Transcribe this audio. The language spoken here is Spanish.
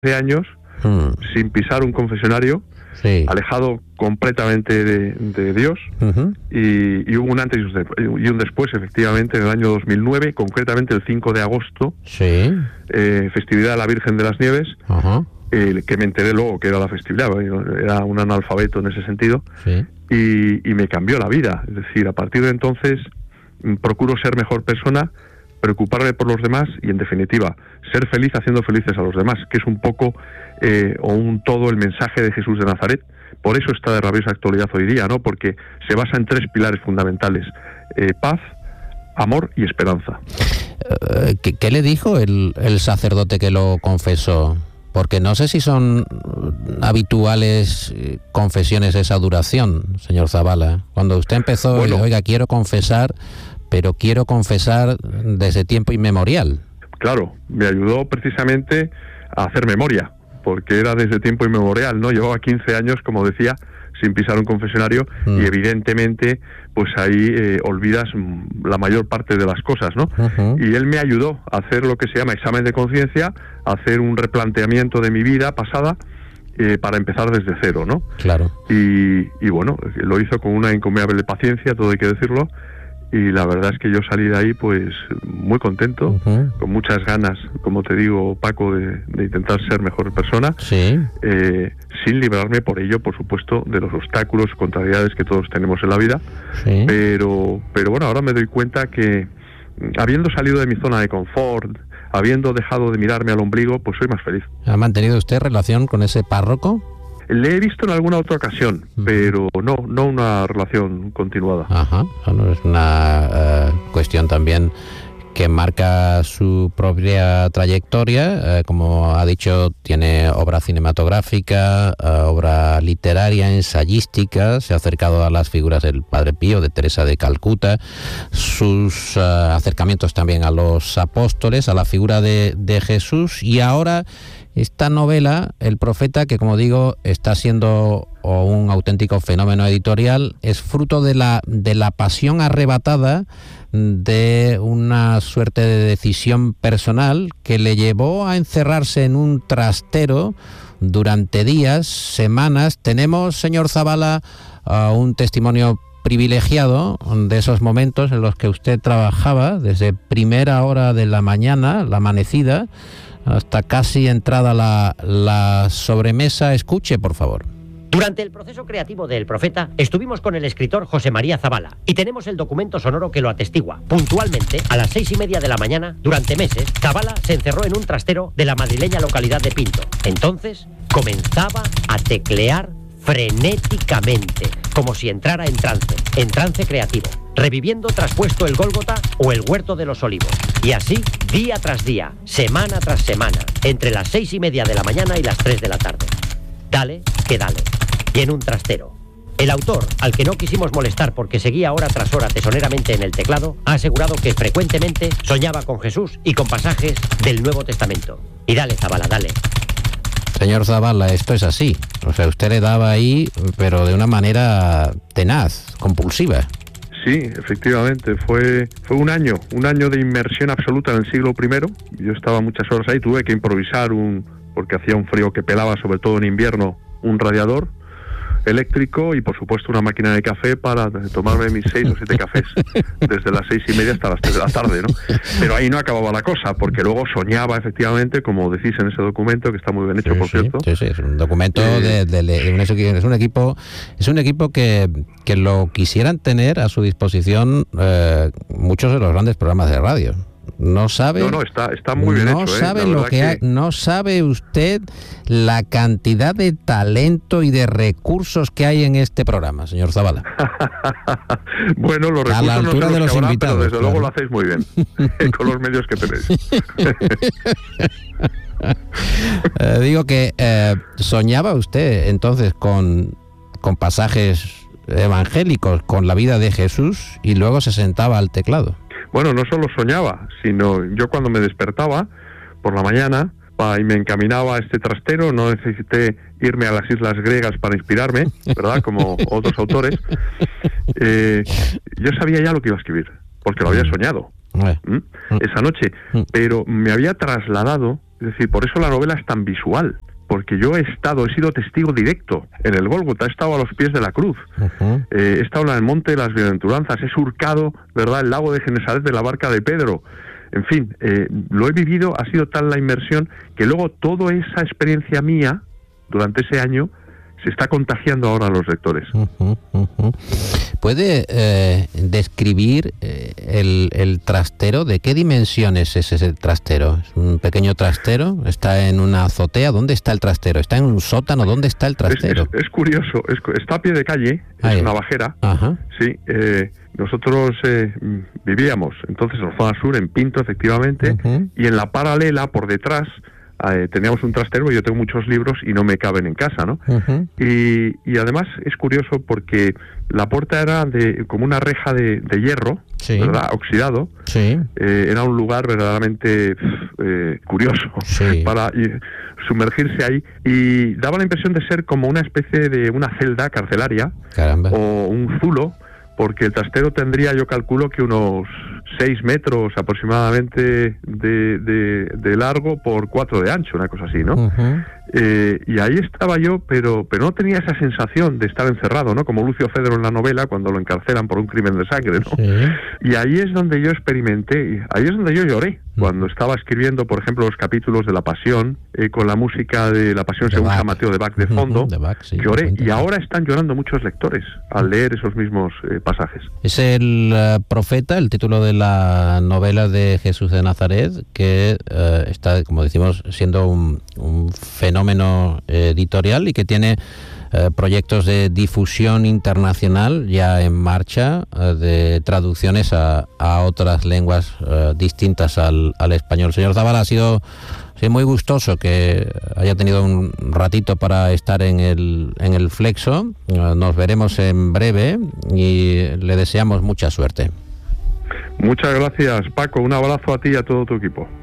años sin pisar un confesionario, alejado completamente de Dios, y hubo un antes y un después, efectivamente, en el año 2009, concretamente el 5 de agosto, festividad de la Virgen de las Nieves, que me enteré luego que era la festividad, era un analfabeto en ese sentido, y me cambió la vida. Es decir, a partir de entonces procuro ser mejor persona, preocuparme por los demás y, en definitiva, ser feliz haciendo felices a los demás, que es un poco o un todo el mensaje de Jesús de Nazaret. Por eso está de rabiosa actualidad hoy día, ¿no? Porque se basa en 3 pilares fundamentales: paz, amor y esperanza. ¿Qué le dijo el sacerdote que lo confesó? Porque no sé si son habituales confesiones esa duración, señor Zabala. Cuando usted empezó, oiga, quiero confesar, pero quiero confesar desde tiempo inmemorial. Claro, me ayudó precisamente a hacer memoria, porque era desde tiempo inmemorial, ¿no? Llevaba 15 años, como decía, sin pisar un confesionario, y evidentemente, pues ahí olvidas la mayor parte de las cosas, ¿no? Y él me ayudó a hacer lo que se llama examen de conciencia, a hacer un replanteamiento de mi vida pasada, para empezar desde cero, ¿no? Claro. Y bueno, lo hizo con una encomiable paciencia, todo hay que decirlo, y la verdad es que yo salí de ahí pues muy contento, con muchas ganas, como te digo, Paco, de intentar ser mejor persona, sin librarme por ello, por supuesto, de los obstáculos, contrariedades que todos tenemos en la vida, pero bueno, ahora me doy cuenta que, habiendo salido de mi zona de confort, habiendo dejado de mirarme al ombligo, pues soy más feliz. ¿Ha mantenido usted relación con ese párroco? Le he visto en alguna otra ocasión, pero no una relación continuada. Bueno, es una cuestión también que marca su propia trayectoria. Como ha dicho, tiene obra cinematográfica, obra literaria, ensayística, se ha acercado a las figuras del Padre Pío, de Teresa de Calcuta, sus acercamientos también a los apóstoles, a la figura de Jesús, y ahora esta novela, El Profeta, que, como digo, está siendo un auténtico fenómeno editorial, es fruto de la pasión arrebatada de una suerte de decisión personal que le llevó a encerrarse en un trastero durante días, semanas. Tenemos, señor Zabala, un testimonio privilegiado de esos momentos en los que usted trabajaba desde primera hora de la mañana, la amanecida, hasta casi entrada la sobremesa. Escuche, por favor. Durante el proceso creativo de El Profeta, estuvimos con el escritor José María Zabala y tenemos el documento sonoro que lo atestigua. Puntualmente, a las 6:30 de la mañana, durante meses, Zabala se encerró en un trastero de la madrileña localidad de Pinto. Entonces, comenzaba a teclear frenéticamente, como si entrara en trance creativo, reviviendo traspuesto el Gólgota o el Huerto de los Olivos. Y así, día tras día, semana tras semana, entre las 6:30 de la mañana y las 3 de la tarde. Dale, que dale. Y en un trastero. El autor, al que no quisimos molestar porque seguía hora tras hora tesoneramente en el teclado, ha asegurado que frecuentemente soñaba con Jesús y con pasajes del Nuevo Testamento. Y dale, Zabala, dale. Señor Zabala, esto es así. O sea, usted le daba ahí, pero de una manera tenaz, compulsiva. Sí, efectivamente, fue un año de inmersión absoluta en el siglo I. Yo estaba muchas horas ahí, tuve que improvisar porque hacía un frío que pelaba, sobre todo en invierno, un radiador eléctrico y, por supuesto, una máquina de café para tomarme mis 6 o 7 cafés desde las 6:30 hasta las 3 de la tarde, ¿no? Pero ahí no acababa la cosa, porque luego soñaba, efectivamente, como decís en ese documento, que está muy bien hecho, por cierto. Sí, es un documento es un equipo que lo quisieran tener a su disposición muchos de los grandes programas de radio. No sabe. No, está muy bien hecho. No sabe usted la cantidad de talento y de recursos que hay en este programa, señor Zabala. Bueno, los recursos a la altura no de los invitados, pero desde luego lo hacéis muy bien con los medios que tenéis. Digo que soñaba usted entonces con pasajes evangélicos, con la vida de Jesús, y luego se sentaba al teclado. Bueno, no solo soñaba, sino yo cuando me despertaba por la mañana y me encaminaba a este trastero, no necesité irme a las islas griegas para inspirarme, ¿verdad?, como otros autores. Yo sabía ya lo que iba a escribir, porque lo había soñado esa noche, pero me había trasladado Es decir, por eso la novela es tan visual, porque yo he sido testigo directo en el Gólgota, he estado a los pies de la cruz, he estado en el monte de las bienaventuranzas, he surcado, ¿verdad?, el lago de Genesaret de la barca de Pedro. En fin, lo he vivido, ha sido tal la inmersión que luego toda esa experiencia mía durante ese año se está contagiando ahora a los lectores. ¿Puede describir el trastero? ¿De qué dimensiones es ese trastero? ¿Es un pequeño trastero? ¿Está en una azotea? ¿Dónde está el trastero? ¿Está en un sótano? ¿Dónde está el trastero? Es curioso, está a pie de calle, es una bajera. Ajá. Sí, nosotros vivíamos entonces en la zona sur, en Pinto, efectivamente, y en la paralela, por detrás, teníamos un trastero. Yo tengo muchos libros y no me caben en casa, ¿no? Y además es curioso porque la puerta era como una reja de hierro, sí, ¿verdad?, oxidado. Sí. Era un lugar verdaderamente curioso, sí, para sumergirse ahí, y daba la impresión de ser como una especie de una celda carcelaria. Caramba. O un zulo, porque el trastero tendría, yo calculo, que unos 6 metros aproximadamente de largo por 4 de ancho, una cosa así, ¿no? Y ahí estaba yo, pero no tenía esa sensación de estar encerrado, ¿no? Como Lucio Fedro en la novela, cuando lo encarcelan por un crimen de sangre, ¿no? Sí. Y ahí es donde yo experimenté, ahí es donde yo lloré, cuando estaba escribiendo, por ejemplo, los capítulos de La Pasión, con la música de La Pasión según San Mateo de Bach de fondo, sí, lloré, y ahora están llorando muchos lectores al leer esos mismos pasajes. Es el profeta, el título de la novela de Jesús de Nazaret, que está, como decimos, siendo un fenómeno editorial y que tiene proyectos de difusión internacional ya en marcha, de traducciones a otras lenguas distintas al español. Señor Zabala, ha sido muy gustoso que haya tenido un ratito para estar en el Flexo. Nos veremos en breve y le deseamos mucha suerte. Muchas gracias, Paco. Un abrazo a ti y a todo tu equipo.